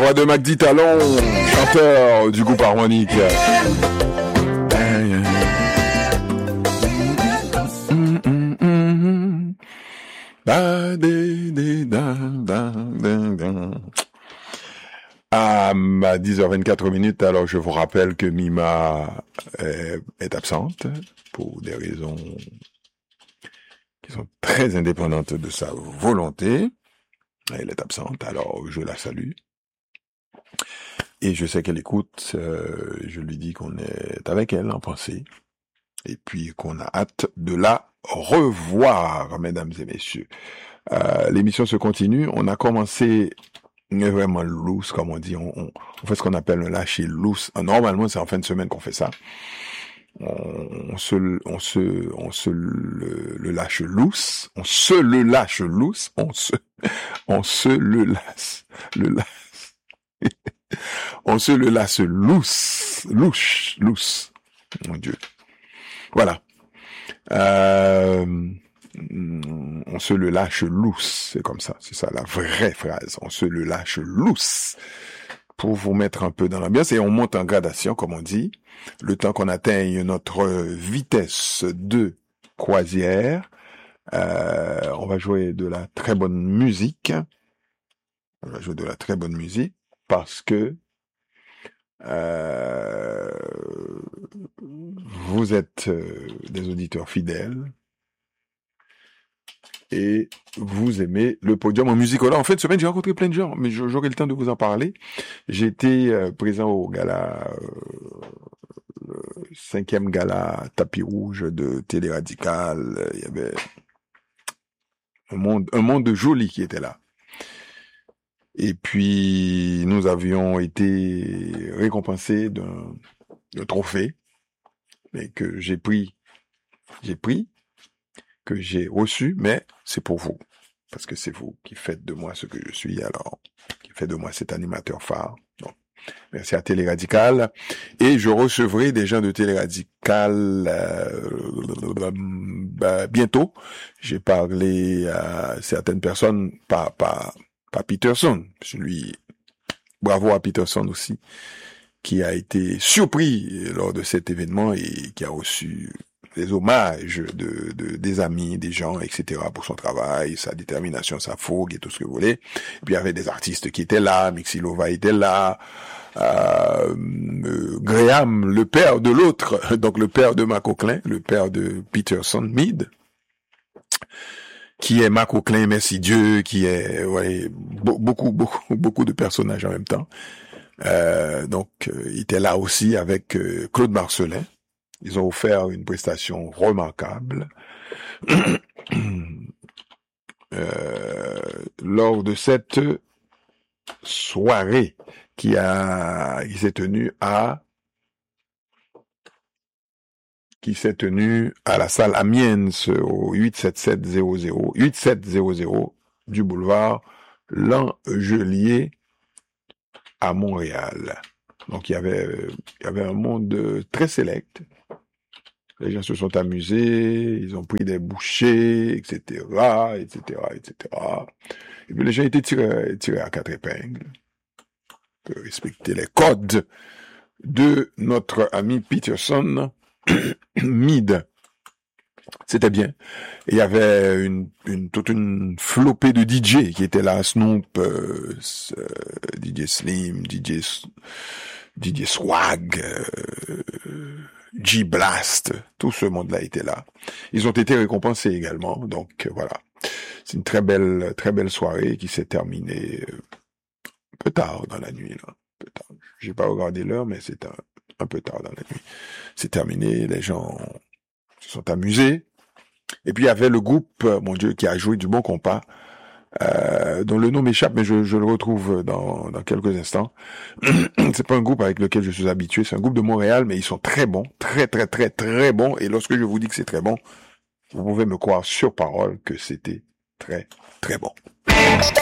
voix de Magdi Talon, chanteur du groupe harmonique. À 10h24, alors je vous rappelle que Mima est absente pour des raisons qui sont très indépendantes de sa volonté. Elle est absente, alors je la salue. Et je sais qu'elle écoute, je lui dis qu'on est avec elle en pensée. Et puis qu'on a hâte de la revoir, mesdames et messieurs. L'émission se continue, on a commencé vraiment loose, comme on dit, on fait ce qu'on appelle un lâcher loose. Normalement, c'est en fin de semaine qu'on fait ça. On se le lâche loose, on se le lâche loose, on se le lâche on se le lâche loose, mon Dieu. Voilà. On se le lâche loose, c'est comme ça, c'est ça la vraie phrase. On se le lâche loose pour vous mettre un peu dans l'ambiance et on monte en gradation, comme on dit, le temps qu'on atteigne notre vitesse de croisière. On va jouer de la très bonne musique. On va jouer de la très bonne musique parce que vous êtes des auditeurs fidèles et vous aimez le podium en musique. En fait, cette semaine, j'ai rencontré plein de gens, mais j'aurai le temps de vous en parler. J'étais présent au gala, le 5e gala tapis rouge de Télé Radical. Il y avait un monde joli qui était là. Et puis, nous avions été récompensés d'un trophée, mais que j'ai pris, que j'ai reçu, mais c'est pour vous. Parce que c'est vous qui faites de moi ce que je suis, alors, qui fait de moi cet animateur phare. Donc, merci à Télé Radical. Et je recevrai des gens de Télé Radical bientôt. J'ai parlé à certaines personnes, pas Peterson. Bravo à Peterson aussi, qui a été surpris lors de cet événement et qui a reçu des hommages des amis, des gens, etc. pour son travail, sa détermination, sa fougue et tout ce que vous voulez. Et puis il y avait des artistes qui étaient là, Mixilova était là, Graham, le père de l'autre, donc le père de Marc Auclin, le père de Peterson Mead, qui est Marc Auclin, merci Dieu, qui est beaucoup de personnages en même temps. Donc il était là aussi avec Claude Marcelin. Ils ont offert une prestation remarquable. Lors de cette soirée qui s'est tenue à la salle Amiens au 8700 du boulevard Langelier à Montréal. Donc il y avait un monde très sélect. Les gens se sont amusés, ils ont pris des bouchées, etc. Et puis les gens étaient tirés à 4 épingles. On peut respecter les codes de notre ami Peterson Mead. C'était bien. Et il y avait toute une flopée de DJ qui étaient là, Snoop, DJ Slim, DJ Swag, G-Blast, tout ce monde-là était là. Ils ont été récompensés également, donc voilà. C'est une très belle soirée qui s'est terminée un peu tard dans la nuit, là. Un peu tard. J'ai pas regardé l'heure, mais c'est un peu tard dans la nuit. C'est terminé, les gens se sont amusés. Et puis il y avait le groupe, mon Dieu, qui a joué du bon compas, dont le nom m'échappe, mais je le retrouve dans quelques instants. C'est pas un groupe avec lequel je suis habitué, c'est un groupe de Montréal, mais ils sont très bons, très bons. Et lorsque je vous dis que c'est très bon, vous pouvez me croire sur parole que c'était très bon.